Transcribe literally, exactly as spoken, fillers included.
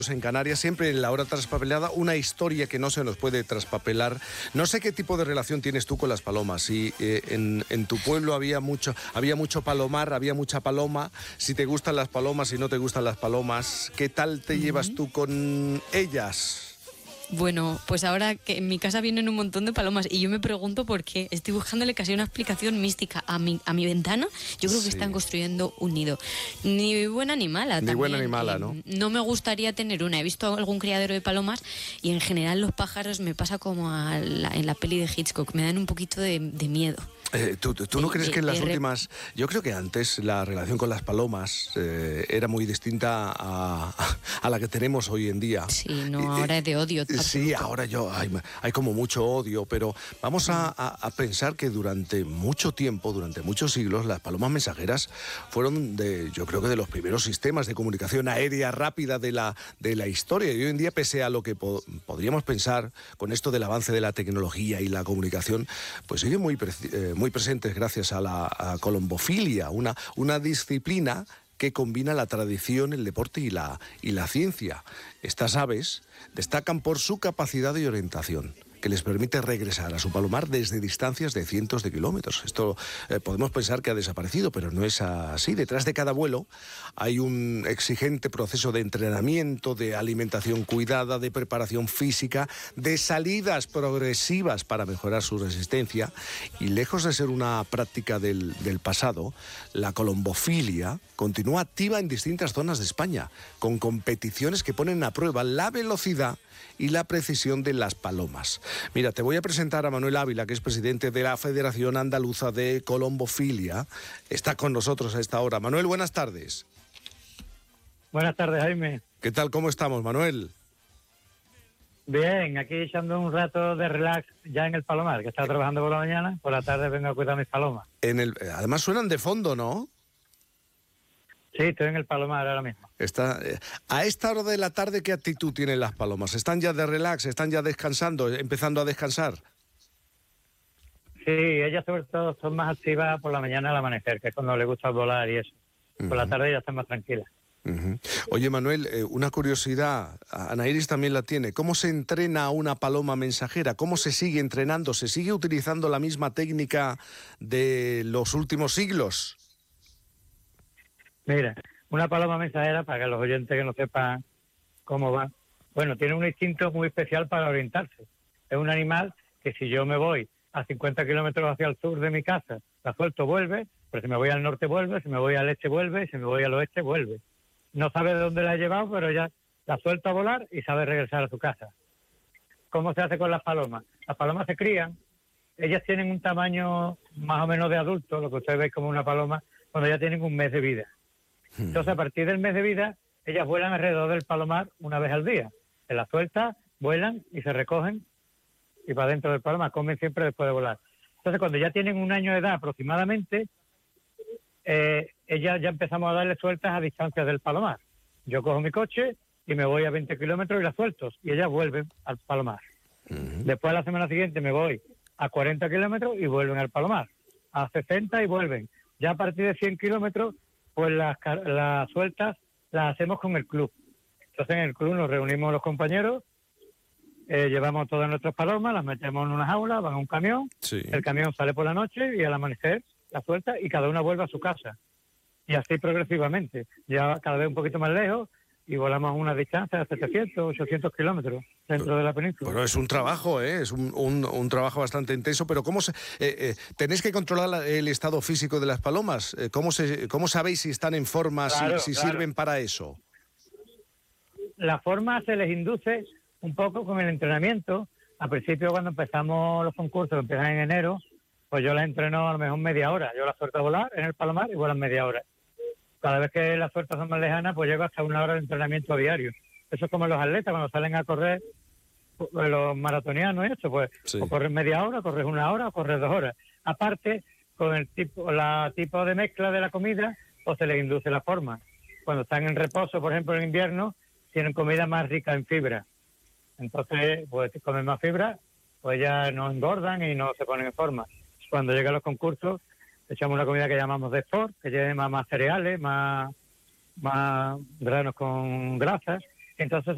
En Canarias, siempre en la hora traspapelada, una historia que no se nos puede traspapelar. No sé qué tipo de relación tienes tú con las palomas. Si eh, en, en tu pueblo había mucho, había mucho palomar, había mucha paloma. Si te gustan las palomas, si no te gustan las palomas, ¿qué tal te uh-huh. llevas tú con ellas? Bueno, pues ahora que en mi casa vienen un montón de palomas y yo me pregunto por qué. Estoy buscándole casi una explicación mística a mi, a mi ventana. Yo creo que sí. están construyendo un nido. Ni buena ni mala. Ni también. buena ni mala, ¿no? Eh, no me gustaría tener una. He visto algún criadero de palomas y en general los pájaros me pasa como a la, en la peli de Hitchcock. Me dan un poquito de, de miedo. Eh, ¿Tú, tú no de, crees de, que en las de últimas... Yo creo que antes la relación con las palomas eh, era muy distinta a, a la que tenemos hoy en día. Sí, no, ahora es de odio. Eh, sí, ahora yo hay, hay como mucho odio, pero vamos a, a, a pensar que durante mucho tiempo, durante muchos siglos, las palomas mensajeras fueron, de, yo creo que de los primeros sistemas de comunicación aérea rápida de la, de la historia. Y hoy en día, pese a lo que po- podríamos pensar con esto del avance de la tecnología y la comunicación, pues sigue muy... Eh, muy presentes gracias a la a colombofilia, una, una disciplina que combina la tradición, el deporte y la, y la ciencia. Estas aves destacan por su capacidad de orientación, que les permite regresar a su palomar desde distancias de cientos de kilómetros. Esto eh, podemos pensar que ha desaparecido, pero no es así. Detrás de cada vuelo hay un exigente proceso de entrenamiento, de alimentación cuidada, de preparación física, de salidas progresivas para mejorar su resistencia. Y lejos de ser una práctica del, del pasado, la colombofilia continúa activa en distintas zonas de España, con competiciones que ponen a prueba la velocidad y la precisión de las palomas. Mira, te voy a presentar a Manuel Ávila, que es presidente de la Federación Andaluza de Colombofilia. Está con nosotros a esta hora. Manuel, buenas tardes. Buenas tardes, Jaime. ¿Qué tal? ¿Cómo estamos, Manuel? Bien, aquí echando un rato de relax ya en el palomar, que estaba trabajando por la mañana, por la tarde vengo a cuidar mis palomas. En el, además suenan de fondo, ¿no? Sí, estoy en el palomar ahora mismo. Está, eh, a esta hora de la tarde, ¿qué actitud tienen las palomas? ¿Están ya de relax? ¿Están ya descansando? ¿Empezando a descansar? Sí, ellas sobre todo son más activas por la mañana al amanecer, que es cuando les gusta volar y eso. Por uh-huh. la tarde ya están más tranquilas. Uh-huh. Oye, Manuel, eh, una curiosidad, Ana Iris también la tiene. ¿Cómo se entrena a una paloma mensajera? ¿Cómo se sigue entrenando? ¿Se sigue utilizando la misma técnica de los últimos siglos? Mira, una paloma mensajera, para que los oyentes que no sepan cómo va, bueno, tiene un instinto muy especial para orientarse. Es un animal que si yo me voy a cincuenta kilómetros hacia el sur de mi casa, la suelto, vuelve, pero si me voy al norte vuelve, si me voy al este vuelve, si me voy al oeste vuelve. No sabe de dónde la he llevado, pero ya la suelto a volar y sabe regresar a su casa. ¿Cómo se hace con las palomas? Las palomas se crían, ellas tienen un tamaño más o menos de adulto, lo que ustedes ven como una paloma, cuando ya tienen un mes de vida. Entonces, a partir del mes de vida, ellas vuelan alrededor del palomar una vez al día. Se las suelta, vuelan y se recogen y para dentro del palomar. Comen siempre después de volar. Entonces, cuando ya tienen un año de edad aproximadamente, eh, ellas ya empezamos a darle sueltas a distancias del palomar. Yo cojo mi coche y me voy a veinte kilómetros y las suelto. Y ellas vuelven al palomar. Uh-huh. Después, la semana siguiente, me voy a cuarenta kilómetros y vuelven al palomar. A sesenta y vuelven. Ya a partir de cien kilómetros, pues las, las sueltas las hacemos con el club. Entonces en el club nos reunimos los compañeros, eh, llevamos todas nuestras palomas, las metemos en una jaula, van a un camión, sí. El camión sale por la noche y al amanecer las suelta y cada una vuelve a su casa. Y así progresivamente, ya cada vez un poquito más lejos y volamos a una distancia de setecientos, ochocientos kilómetros dentro de la península. Bueno, es un trabajo, ¿eh? Es un, un, un trabajo bastante intenso, pero ¿cómo se, eh, eh, tenéis que controlar el estado físico de las palomas? Eh, ¿Cómo, se, ¿Cómo sabéis si están en forma, claro, si, si claro. sirven para eso? La forma se les induce un poco con el entrenamiento. Al principio, cuando empezamos los concursos, que empiezan en enero, pues yo las entreno a lo mejor media hora. Yo las suelto a volar en el palomar y vuelan media hora. Cada vez que las sueltas son más lejanas, pues llego hasta una hora de entrenamiento diario. Eso es como los atletas cuando salen a correr, los maratonianos y eso, pues sí. O corres media hora, corres una hora, o corres dos horas. Aparte, con el tipo, la tipo de mezcla de la comida, pues se les induce la forma. Cuando están en reposo, por ejemplo en invierno, tienen comida más rica en fibra. Entonces, pues comen más fibra, pues ya no engordan y no se ponen en forma. Cuando llegan los concursos, echamos una comida que llamamos de sport, que lleva más cereales, más, más granos con grasas. Entonces